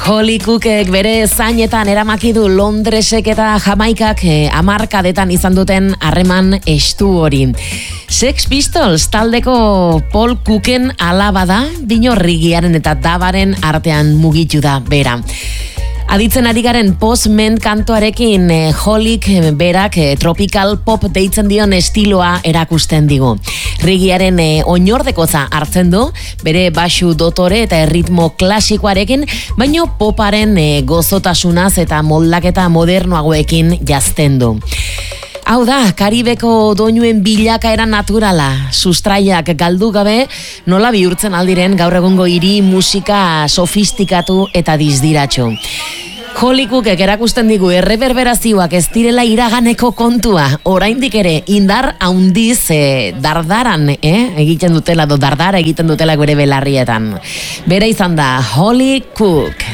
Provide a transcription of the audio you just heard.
Holly Cookek bere zainetan eramaki du Londresek eta Jamaikak hamarkadetan izan duten harreman estu hori. Sex Pistols taldeko Paul Cooken alaba da, Dino Riggiaren eta Davaren artean mugitu da bera. Aditzen ari garen post-ment kantoarekin Hollyk berak tropical pop deitzen dion estiloa erakusten digu. Riggiaren oinordekoza hartzen du, bere baxu dotore eta erritmo klasikoarekin, baino poparen gozotasunaz eta moldaketa modernoagoekin jazten du. Hau da, Karibeko doinuen bilakaera naturala, sustraiak galdu gabe, nola bihurtzen aldiren gaur egungo hiri musika sofistikatu eta dizdiratxo. Holly Cookek erakusten digu erreberberazioak ez direla iraganeko kontua, oraindik ere indar haundiz dardaran egiten dutela, dardara egiten dutela gure belarrietan. Bera izan da, Holly Cook.